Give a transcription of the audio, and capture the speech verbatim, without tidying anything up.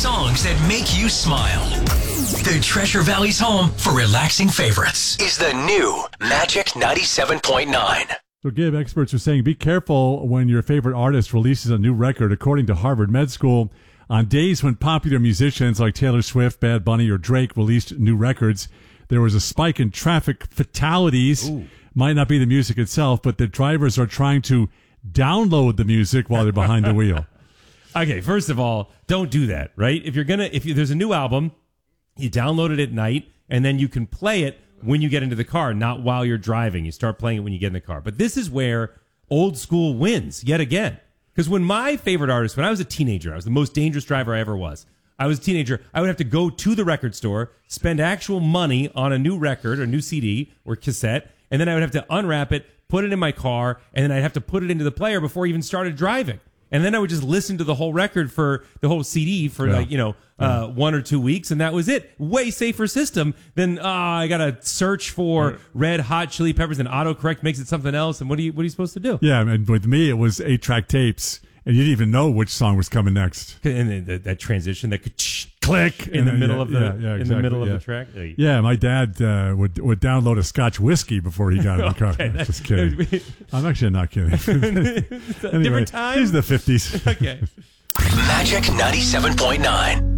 songs that make you smile. The Treasure Valley's home for relaxing favorites is the new Magic ninety-seven point nine. So, Gabe, experts are saying be careful when your favorite artist releases a new record. According to Harvard Med School, on days when popular musicians like Taylor Swift, Bad Bunny, or Drake released new records, there was a spike in traffic fatalities. Ooh. Might not be the music itself, but the drivers are trying to download the music while they're behind the wheel. Okay, first of all, don't do that, right? If you're gonna, if you, there's a new album, you download it at night, and then you can play it when you get into the car, not while you're driving. You start playing it when you get in the car. But this is where old school wins yet again. Because when my favorite artist, when I was a teenager, I was the most dangerous driver I ever was. I was a teenager. I would have to go to the record store, spend actual money on a new record or new C D or cassette, and then I would have to unwrap it, put it in my car, and then I'd have to put it into the player before I even started driving. And then I would just listen to the whole record for the whole C D for yeah. like, you know, uh, yeah. one or two weeks. And that was it. Way safer system than, uh, I got to search for yeah. Red Hot Chili Peppers and autocorrect makes it something else. And what are you, what are you supposed to do? Yeah. And with me, it was eight track tapes. And you didn't even know which song was coming next. And then that, that transition, that could click in the middle yeah, of the yeah, yeah, exactly, in the middle yeah. of the track. Yeah, my dad uh, would would download a Scotch whiskey before he got in the car. Okay, just kidding. I'm actually not kidding. Anyway, different time. Here's the fifties. Okay. Magic ninety-seven point nine.